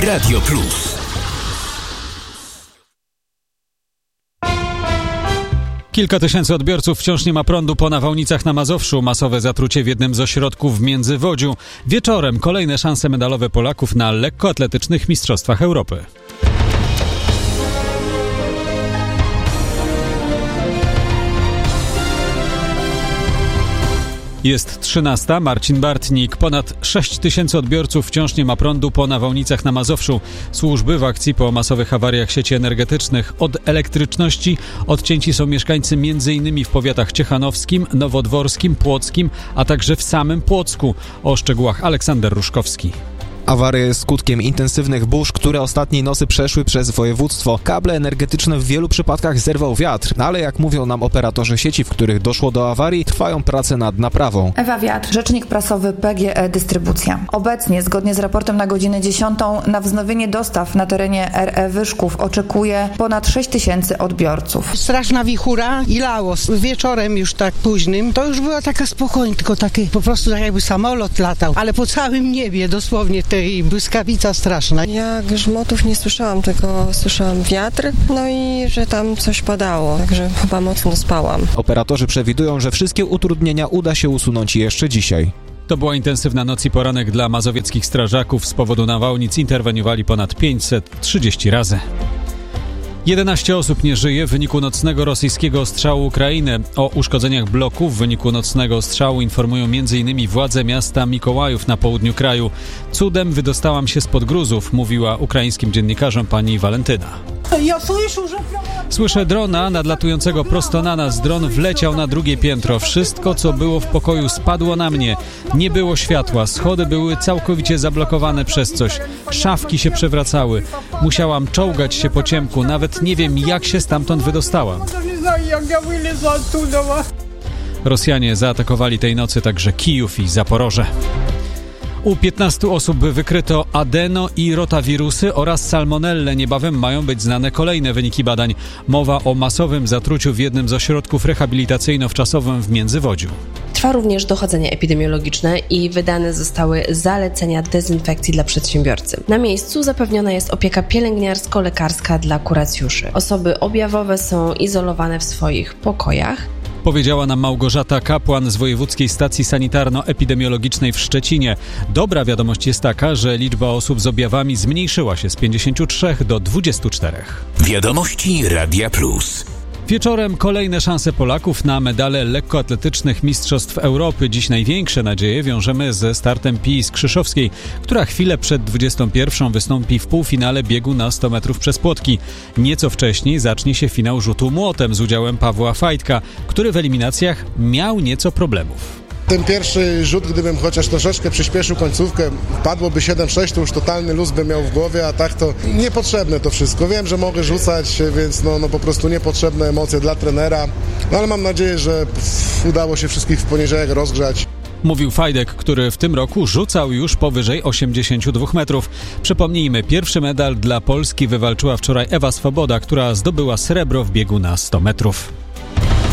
Radio Plus. Kilka tysięcy odbiorców wciąż nie ma prądu po nawałnicach na Mazowszu. Masowe zatrucie w jednym z ośrodków w Międzywodziu. Wieczorem kolejne szanse medalowe Polaków na lekkoatletycznych mistrzostwach Europy. Jest 13. Marcin Bartnik. Ponad 6 tysięcy odbiorców wciąż nie ma prądu po nawałnicach na Mazowszu. Służby w akcji po masowych awariach sieci energetycznych. Od elektryczności odcięci są mieszkańcy m.in. w powiatach ciechanowskim, nowodworskim, płockim, a także w samym Płocku. O szczegółach Aleksander Ruszkowski. Awaria jest skutkiem intensywnych burz, które ostatniej nocy przeszły przez województwo. Kable energetyczne w wielu przypadkach zerwał wiatr, ale jak mówią nam operatorzy sieci, w których doszło do awarii, trwają prace nad naprawą. Ewa Wiatr, rzecznik prasowy PGE Dystrybucja. Obecnie, zgodnie z raportem na godzinę 10, na wznowienie dostaw na terenie RE Wyszków oczekuje ponad 6 tysięcy odbiorców. Straszna wichura i lało. Wieczorem już tak późnym, to już była taka spokojna, tylko taki po prostu tak jakby samolot latał, ale po całym niebie dosłownie i błyskawica straszna. Ja grzmotów nie słyszałam, tylko słyszałam wiatr, no i że tam coś padało, także chyba mocno spałam. Operatorzy przewidują, że wszystkie utrudnienia uda się usunąć jeszcze dzisiaj. To była intensywna noc i poranek dla mazowieckich strażaków. Z powodu nawałnic interweniowali ponad 530 razy. 11 osób nie żyje w wyniku nocnego rosyjskiego ostrzału Ukrainy. O uszkodzeniach bloku w wyniku nocnego ostrzału informują m.in. władze miasta Mikołajów na południu kraju. Cudem wydostałam się spod gruzów, mówiła ukraińskim dziennikarzom pani Walentyna. Słyszę drona nadlatującego prosto na nas. Dron wleciał na drugie piętro. Wszystko, co było w pokoju, spadło na mnie. Nie było światła. Schody były całkowicie zablokowane przez coś. Szafki się przewracały. Musiałam czołgać się po ciemku. Nawet nie wiem, jak się stamtąd wydostałam. Rosjanie zaatakowali tej nocy także Kijów i Zaporoże. U 15 osób wykryto adeno- i rotawirusy oraz salmonellę. Niebawem mają być znane kolejne wyniki badań. Mowa o masowym zatruciu w jednym z ośrodków rehabilitacyjno-wczasowym w Międzywodziu. Trwa również dochodzenie epidemiologiczne i wydane zostały zalecenia dezynfekcji dla przedsiębiorcy. Na miejscu zapewniona jest opieka pielęgniarsko-lekarska dla kuracjuszy. Osoby objawowe są izolowane w swoich pokojach. Powiedziała nam Małgorzata Kapłan z Wojewódzkiej Stacji Sanitarno-Epidemiologicznej w Szczecinie. Dobra wiadomość jest taka, że liczba osób z objawami zmniejszyła się z 53 do 24. Wiadomości Radia Plus. Wieczorem kolejne szanse Polaków na medale lekkoatletycznych Mistrzostw Europy. Dziś największe nadzieje wiążemy ze startem Pii Skrzyszowskiej, która chwilę przed 21 wystąpi w półfinale biegu na 100 metrów przez płotki. Nieco wcześniej zacznie się finał rzutu młotem z udziałem Pawła Fajtka, który w eliminacjach miał nieco problemów. Ten pierwszy rzut, gdybym chociaż troszeczkę przyspieszył końcówkę, padłoby 7-6, to już totalny luz bym miał w głowie, a tak to niepotrzebne to wszystko. Wiem, że mogę rzucać, więc no po prostu niepotrzebne emocje dla trenera, no ale mam nadzieję, że udało się wszystkich w poniedziałek rozgrzać. Mówił Fajdek, który w tym roku rzucał już powyżej 82 metrów. Przypomnijmy, pierwszy medal dla Polski wywalczyła wczoraj Ewa Swoboda, która zdobyła srebro w biegu na 100 metrów.